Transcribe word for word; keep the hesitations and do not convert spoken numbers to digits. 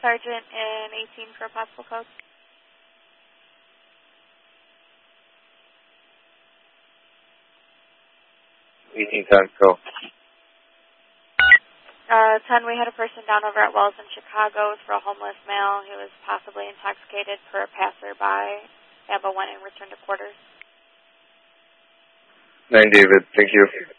Sergeant in eighteen for a possible code. eighteen ten, go. Uh, ten, we had a person down over at Wells in Chicago for a homeless male who was possibly intoxicated per a passerby. Ava went and returned to quarters. nine, David. Thank you.